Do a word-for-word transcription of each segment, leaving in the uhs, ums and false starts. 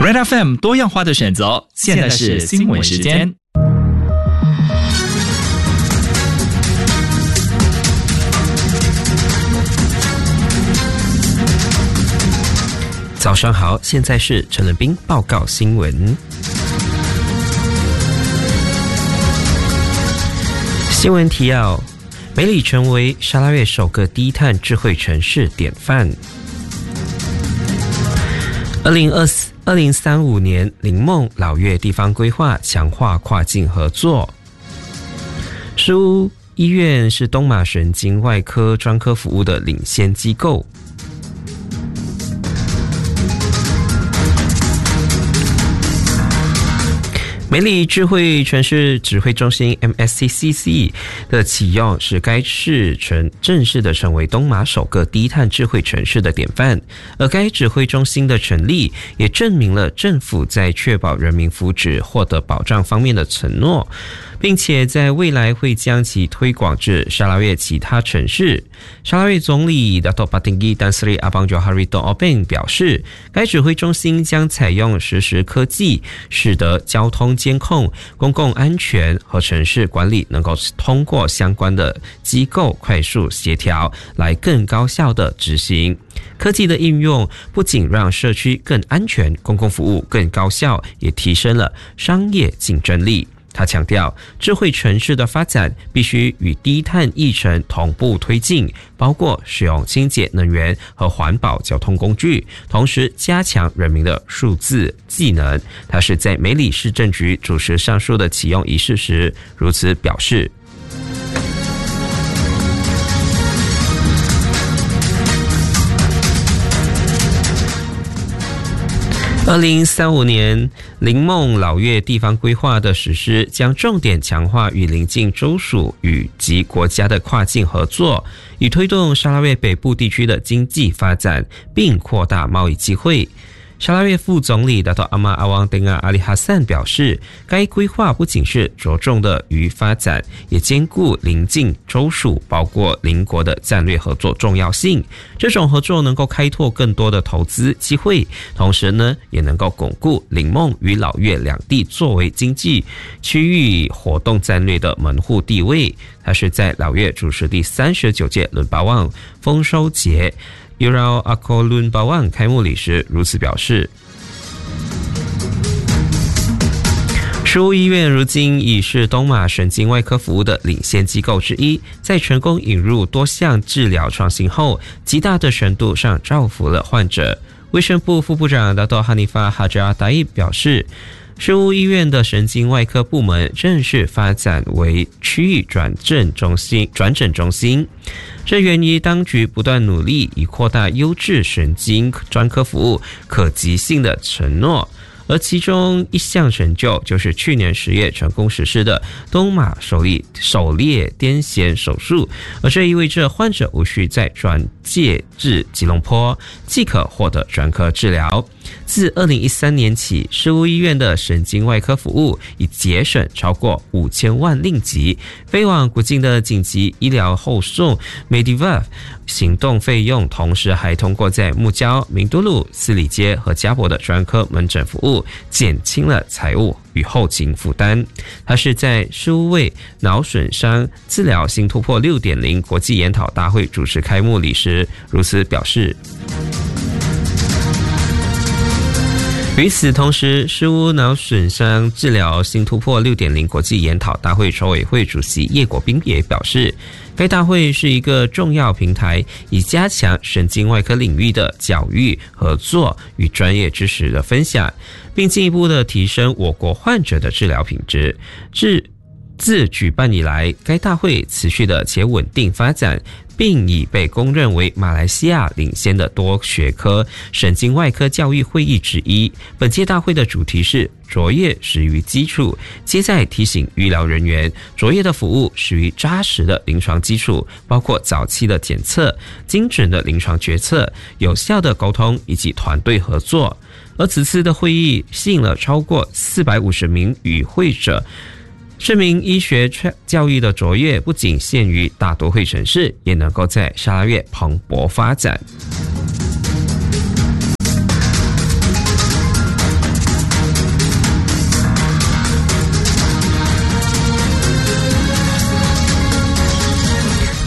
Red F M 多样化的选择，现在是新闻时间。 早上好，现在是陈仁斌报告新闻。新闻提要：美里成为沙拉越首个低碳智慧城市典范。二零二四、二零三五年林梦老越地方规划强化跨境合作。石屋医院是东马神经外科专科服务的领先机构。美里智慧城市指挥中心 M S C C C 的启用，使该市城正式的成为东马首个低碳智慧城市的典范。而该指挥中心的成立，也证明了政府在确保人民福祉获得保障方面的承诺，并且在未来会将其推广至沙拉越其他城市。沙拉越总理 Dato' Patinggi Tan Sri Abang Johari Don Obeng 表示，该指挥中心将采用实时科技，使得交通监控、公共安全和城市管理能够通过相关的机构快速协调，来更高效的执行。科技的应用不仅让社区更安全，公共服务更高效，也提升了商业竞争力。他强调，智慧城市的发展必须与低碳议程同步推进，包括使用清洁能源和环保交通工具，同时加强人民的数字技能。他是在美里市政局主持上述的启用仪式时如此表示。二零三五年林梦老越地方规划的实施，将重点强化与邻近州属与及国家的跨境合作，以推动沙拉越北部地区的经济发展，并扩大贸易机会。沙拉越副总理 Dato' Ahmad Awang Dengar Ali Hassan 表示，该规划不仅是着重的于发展，也兼顾邻近州属包括邻国的战略合作重要性。这种合作能够开拓更多的投资机会，同时呢，也能够巩固林梦与老越两地作为经济区域活动战略的门户地位。他是在老越主持第三十九届伦巴旺丰收节Urau Ako Lun Bawang 开幕礼时如此表示。石屋医院如今已是东马神经外科服务的领先机构之一，在成功引入多项治疗创新后，极大的程度上造福了患者。卫生部副部长 Dato' Hanifah Hajar Taib 表示，石屋医院的神经外科部门正式发展为区域转诊中心，转诊中心。这源于当局不断努力以扩大优质神经专科服务可及性的承诺。而其中一项成就就是去年十月成功实施的东马首例首列癫痫手术，而这意味着患者无需再转介至吉隆坡，即可获得专科治疗。自二零一三年起，石屋医院的神经外科服务已节省超过五千万令吉，飞往国境的紧急医疗后送 Medivac 行动费用，同时还通过在木礁、明都路、四里街和嘉博的专科门诊服务，减轻了财务与后勤负担。他是在石屋为脑损伤治疗新突破 六点零 国际研讨大会主持开幕礼时如此表示。与此同时，石屋脑损伤治疗新突破 六点零 国际研讨大会筹委会主席叶国斌也表示，该大会是一个重要平台，以加强神经外科领域的教育、合作与专业知识的分享，并进一步的提升我国患者的治疗品质。自自举办以来，该大会持续的且稳定发展，并已被公认为马来西亚领先的多学科神经外科教育会议之一。本届大会的主题是卓越始于基础，接在提醒医疗人员，卓越的服务始于扎实的临床基础，包括早期的检测、精准的临床决策、有效的沟通以及团队合作。而此次的会议吸引了超过四百五十名与会者，证明医学教育的卓越不仅限于大都会城市，也能够在沙拉越蓬勃发展。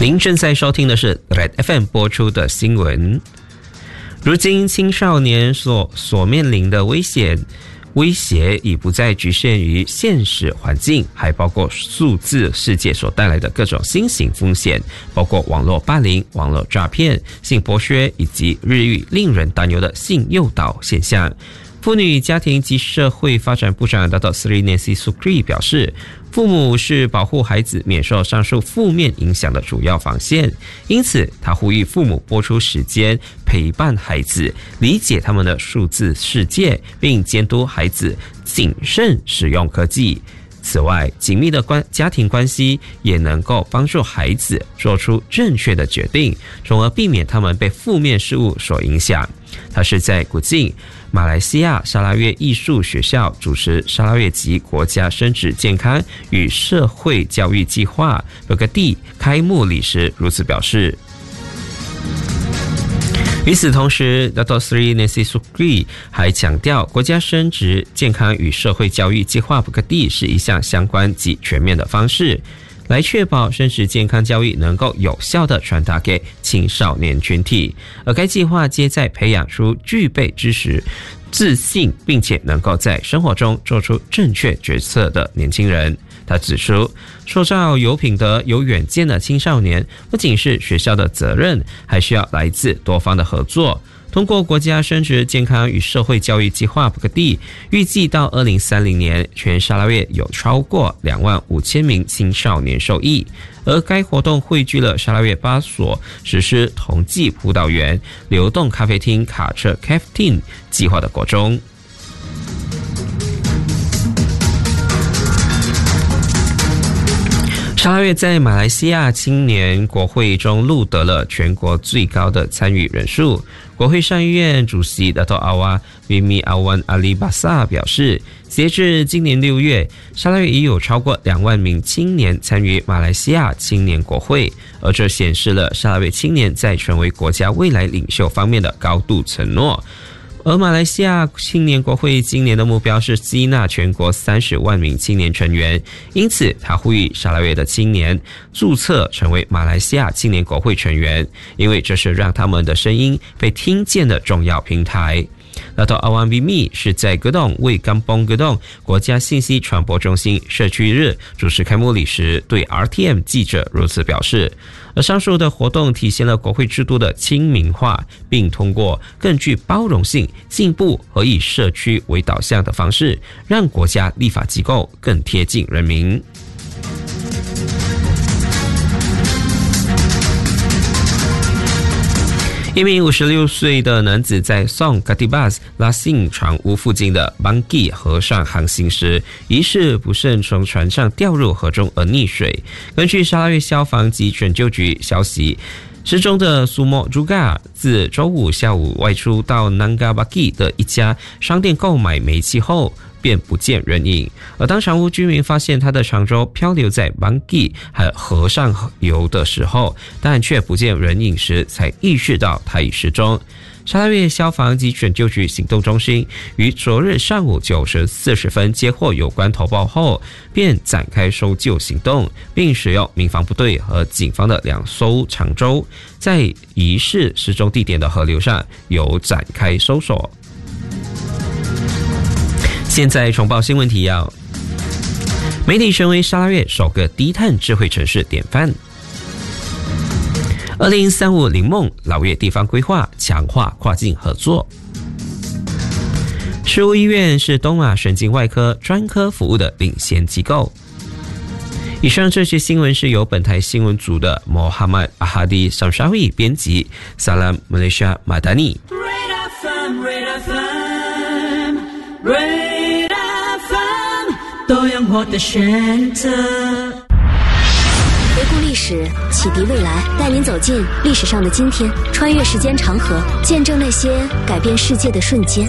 您正在收听的是 Red F M 播出的新闻。如今青少年所所面临的危险威胁已不再局限于现实环境，还包括数字世界所带来的各种新型风险，包括网络霸凌、网络诈骗、性剥削以及日益令人担忧的性诱导现象。妇女家庭及社会发展部长 Dato Sri Nancy Sukri 表示，父母是保护孩子免受上述负面影响的主要防线，因此他呼吁父母拨出时间陪伴孩子，理解他们的数字世界，并监督孩子谨慎使用科技。此外，紧密的关家庭关系也能够帮助孩子做出正确的决定，从而避免他们被负面事物所影响。他是在古晋马来西亚沙拉越艺术学校主持沙拉越籍国家生殖健康与社会教育计划 B K D 开幕礼时如此表示。与此同时 Dato Sri Nancy Sukri 还强调，国家生殖健康与社会教育计划 B K D 是一项相关及全面的方式，来确保生殖健康教育能够有效地传达给青少年群体，而该计划皆在培养出具备知识、自信，并且能够在生活中做出正确决策的年轻人。他指出，塑造有品德、有远见的青少年，不仅是学校的责任，还需要来自多方的合作。通过国家生殖健康与社会教育计划 B K D， 预计到二零三零年，全沙拉越有超过两万五千名青少年受益。而该活动汇聚了沙拉越八所实施同济辅导员、流动咖啡厅卡车 Cafetin 计划的国中。沙拉越在马来西亚青年国会中录得了全国最高的参与人数。国会上议院主席 Dato Awang Bimi Awan Ali Basa 表示，截至今年六月，沙拉越已有超过两万名青年参与马来西亚青年国会，而这显示了沙拉越青年在成为国家未来领袖方面的高度承诺。而马来西亚青年国会今年的目标是吸纳全国三十万名青年成员，因此他呼吁沙拉越的青年注册成为马来西亚青年国会成员，因为这是让他们的声音被听见的重要平台。Dato Awang Bimi 是在格洞为甘邦格洞国家信息传播中心社区日主持开幕礼时，对 R T M 记者如此表示。而上述的活动体现了国会制度的亲民化，并通过更具包容性、进步和以社区为导向的方式，让国家立法机构更贴近人民。一名五十六岁的男子在宋 Katibas 拉信船屋附近的 Bangki 河上航行时，疑似不慎从船上掉入河中而溺水。根据沙拉越消防及拯救局消息，失踪的苏莫朱嘎自周五下午外出到 Nanga Baki 的一家商店购买煤气后，便不见人影。而当船屋居民发现他的长舟漂流在 Bangki 和河上游的时候，但却不见人影时，才意识到他已失踪。沙拉越消防及拯救局行动中心于昨日上午九时四十分接获有关投报后，便展开搜救行动，并使用民防部队和警方的两艘长舟，在疑似失踪地点的河流上有展开搜索。现在重报新闻提要：媒体成为沙拉越首个低碳智慧城市典范。二零三五零梦老越地方规划强化跨境合作。市务医院是东马神经外科专科服务的领先机构。以上这些新闻是由本台新闻组的 Muhammad Ahadi Samshawi 编辑。Salam Malaysia Madani。 多样化的选择。 回顾历史，启迪未来，带您走进历史上的今天，穿越时间长河，见证那些改变世界的瞬间。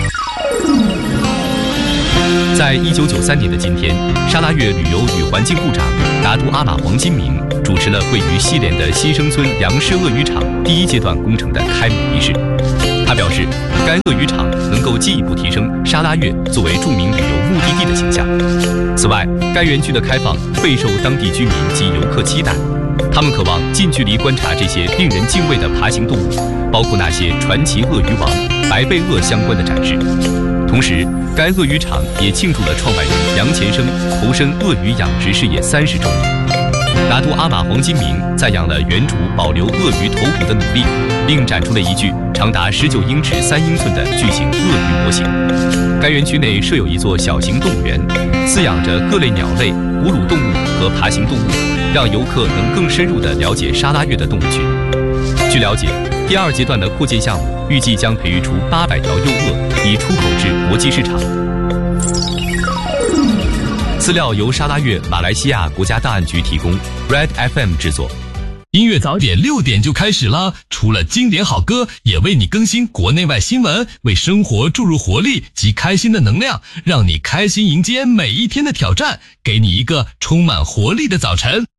在一九九三年的今天，沙拉越旅游与环境部长达都阿玛黄金明主持了位于西连的新生村杨氏鳄鱼场第一阶段工程的开幕仪式。他表示，该鳄鱼场能够进一步提升沙拉越作为著名旅游目的地的形象。此外，该园区的开放备受当地居民及游客期待。 他们渴望近距离观察这些令人敬畏的爬行动物，包括那些传奇鳄鱼王、白背鳄相关的展示。同时，该鳄鱼场也庆祝了创办人杨前生投身鳄鱼养殖事业三十周年。拿督阿玛黄金明赞扬了原主保留鳄鱼头骨的努力，并展出了一具长达十九英尺三英寸的巨型鳄鱼模型。该园区内设有一座小型动物园，饲养着各类鸟类、哺乳动物和爬行动物，让游客能更深入地了解沙拉越的动物群。据了解，第二阶段的扩建项目预计将培育出八百条幼鳄，以出口至国际市场。资料由沙拉越马来西亚国家档案局提供 ，Red F M 制作。 音乐早点六点就开始了，除了经典好歌，也为你更新国内外新闻，为生活注入活力及开心的能量，让你开心迎接每一天的挑战，给你一个充满活力的早晨。